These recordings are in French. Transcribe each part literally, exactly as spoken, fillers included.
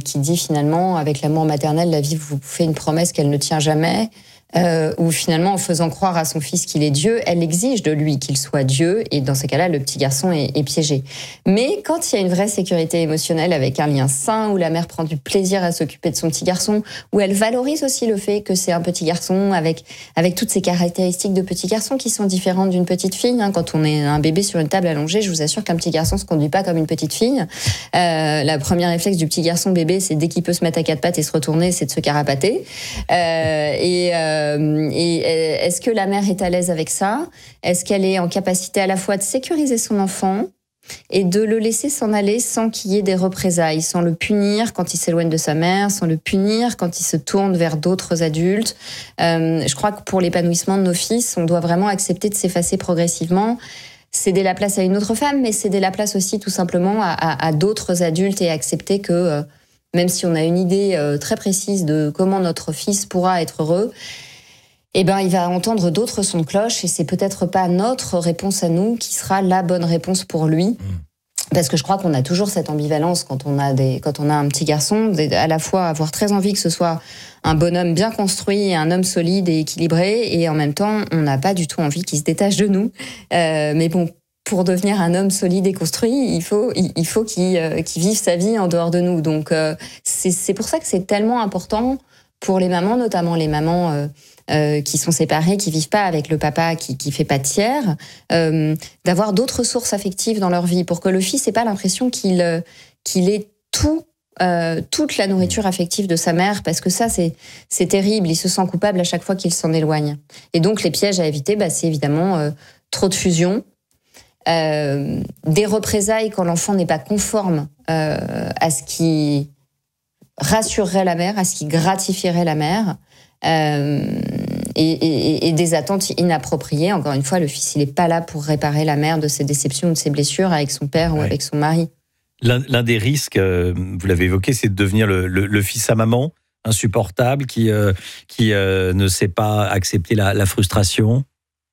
qui dit finalement, avec l'amour maternel, la vie vous fait une promesse qu'elle ne tient jamais. Euh, où finalement, en faisant croire à son fils qu'il est Dieu, elle exige de lui qu'il soit Dieu, et dans ces cas-là, le petit garçon est, est piégé. Mais quand il y a une vraie sécurité émotionnelle avec un lien sain, où la mère prend du plaisir à s'occuper de son petit garçon, où elle valorise aussi le fait que c'est un petit garçon avec avec toutes ces caractéristiques de petit garçon qui sont différentes d'une petite fille. Hein. Quand on est un bébé sur une table allongée, je vous assure qu'un petit garçon se conduit pas comme une petite fille. Euh, la première réflexe du petit garçon bébé, c'est dès qu'il peut se mettre à quatre pattes et se retourner, c'est de se carapater. Euh, et euh, Et est-ce que la mère est à l'aise avec ça ? Est-ce qu'elle est en capacité à la fois de sécuriser son enfant et de le laisser s'en aller sans qu'il y ait des représailles, sans le punir quand il s'éloigne de sa mère, sans le punir quand il se tourne vers d'autres adultes ? euh, Je crois que pour l'épanouissement de nos fils, on doit vraiment accepter de s'effacer progressivement, céder la place à une autre femme, mais céder la place aussi tout simplement à, à, à d'autres adultes et accepter que... Euh, même si on a une idée euh, très précise de comment notre fils pourra être heureux, eh ben, il va entendre d'autres sons de cloche et c'est peut-être pas notre réponse à nous qui sera la bonne réponse pour lui. Mmh. Parce que je crois qu'on a toujours cette ambivalence quand on a des, quand on a un petit garçon, à la fois avoir très envie que ce soit un bonhomme bien construit, un homme solide et équilibré, et en même temps, on n'a pas du tout envie qu'il se détache de nous. Euh, mais bon, pour devenir un homme solide et construit, il faut, il faut qu'il, euh, qu'il vive sa vie en dehors de nous. Donc, euh, c'est, c'est pour ça que c'est tellement important pour les mamans, notamment les mamans euh, euh, qui sont séparées, qui vivent pas avec le papa, qui, qui fait pas de tiers, euh, d'avoir d'autres sources affectives dans leur vie pour que le fils ait pas l'impression qu'il, euh, qu'il ait tout, euh, toute la nourriture affective de sa mère, parce que ça, c'est, c'est terrible. Il se sent coupable à chaque fois qu'il s'en éloigne. Et donc, les pièges à éviter, bah, c'est évidemment euh, trop de fusion. Euh, des représailles quand l'enfant n'est pas conforme euh, à ce qui rassurerait la mère, à ce qui gratifierait la mère, euh, et, et, et des attentes inappropriées. Encore une fois, le fils, il n'est pas là pour réparer la mère de ses déceptions ou de ses blessures avec son père, ouais, ou avec son mari. L'un, l'un des risques, euh, vous l'avez évoqué, c'est de devenir le, le, le fils à maman, insupportable, qui, euh, qui euh, ne sait pas accepter la, la frustration.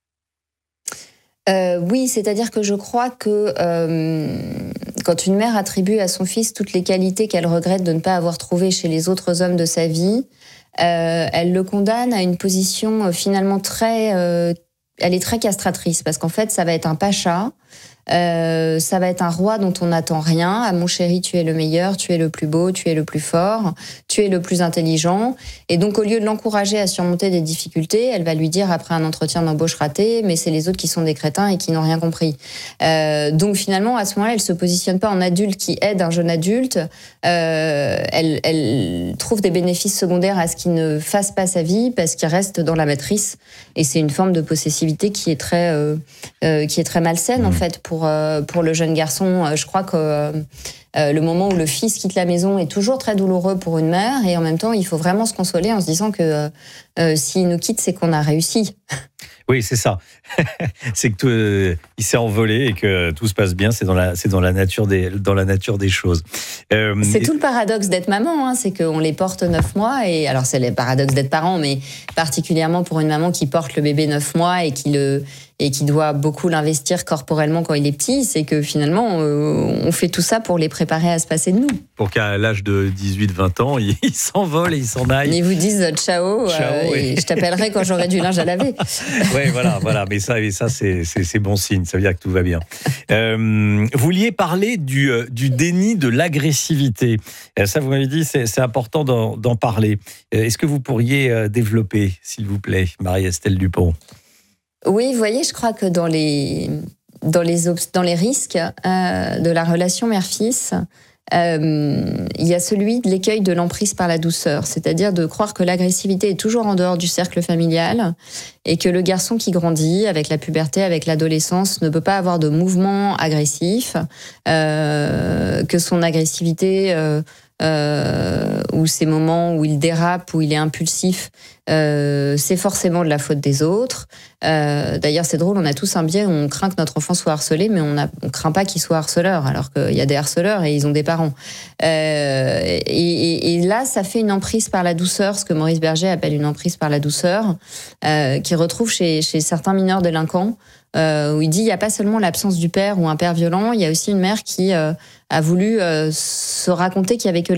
Euh, oui, c'est-à-dire que je crois que euh, quand une mère attribue à son fils toutes les qualités qu'elle regrette de ne pas avoir trouvées chez les autres hommes de sa vie, euh, elle le condamne à une position euh, finalement très... Euh, elle est très castratrice, parce qu'en fait, ça va être un pacha, euh, ça va être un roi dont on n'attend rien. Ah, mon chéri, tu es le meilleur, tu es le plus beau, tu es le plus fort, tu es le plus intelligent. Et donc, au lieu de l'encourager à surmonter des difficultés, elle va lui dire après un entretien d'embauche raté, mais c'est les autres qui sont des crétins et qui n'ont rien compris. Euh, donc, finalement, à ce moment-là, elle se positionne pas en adulte qui aide un jeune adulte. Euh, elle, elle trouve des bénéfices secondaires à ce qu'il ne fasse pas sa vie, parce qu'il reste dans la matrice. Et c'est une forme de possessivité qui est très, euh, euh, qui est très malsaine, mmh. en fait, pour euh, pour le jeune garçon. Je crois que euh, le moment où le fils quitte la maison est toujours très douloureux pour une mère, et en même temps, il faut vraiment se consoler en se disant que euh, s'il nous quitte, c'est qu'on a réussi. Oui, c'est ça. C'est que tout, euh, il s'est envolé et que tout se passe bien. C'est dans la, c'est dans la nature des, dans la nature des choses. Euh, c'est et... tout le paradoxe d'être maman, hein, c'est qu'on les porte neuf mois. Et alors c'est le paradoxe d'être parent, mais particulièrement pour une maman qui porte le bébé neuf mois et qui le et qui doit beaucoup l'investir corporellement quand il est petit, c'est que finalement, euh, on fait tout ça pour les préparer à se passer de nous. Pour qu'à l'âge de dix-huit vingt ans, ils il s'envolent et ils s'en aillent. Ils vous disent ciao, ciao euh, oui. et je t'appellerai quand j'aurai du linge à laver. Oui, voilà, voilà. Mais ça, mais ça c'est, c'est, c'est bon signe, ça veut dire que tout va bien. Euh, vous vouliez parler du, du déni de l'agressivité. Ça, vous m'avez dit, c'est, c'est important d'en, d'en parler. Est-ce que vous pourriez développer, s'il vous plaît, Marie-Estelle Dupont ? Oui, vous voyez, je crois que dans les, dans les, dans les risques euh, de la relation mère-fils, euh, il y a celui de l'écueil de l'emprise par la douceur, c'est-à-dire de croire que l'agressivité est toujours en dehors du cercle familial et que le garçon qui grandit avec la puberté, avec l'adolescence, ne peut pas avoir de mouvement agressif, euh, que son agressivité... Euh, Euh, ou ces moments où il dérape, où il est impulsif, euh, c'est forcément de la faute des autres. Euh, d'ailleurs, c'est drôle, on a tous un biais où on craint que notre enfant soit harcelé, mais on ne craint pas qu'il soit harceleur, alors qu'il y a des harceleurs et ils ont des parents. Euh, et, et, et là, ça fait une emprise par la douceur, ce que Maurice Berger appelle une emprise par la douceur, euh, qui retrouve chez, chez certains mineurs délinquants, Euh, où il dit il n'y a pas seulement l'absence du père ou un père violent, il y a aussi une mère qui euh, a voulu euh, se raconter qu'il y avait que